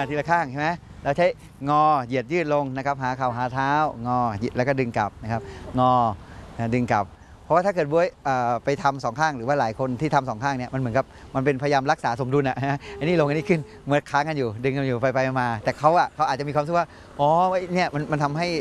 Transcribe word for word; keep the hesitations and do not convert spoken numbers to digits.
ทีละข้างใช่ไหมเราใช้งอเหยียดยืดลงนะครับหาเข่าหาเท้างอแล้วก็ดึงกลับนะครับงอดึงกลับเพราะว่าถ้าเกิดบ๊วยไปทำสองข้างหรือว่าหลายคนที่ทำสองข้างเนี่ยมันเหมือนกับมันเป็นพยายามรักษาสมดุลอะฮะอันนี้ลงอันนี้ขึ้นเหมือนค้างกันอยู่ดึงกันอยู่ไปไปมาแต่เขาอะเขาอาจจะมีความรู้สึกว่าอ๋อเนี่ยมันมันทำให้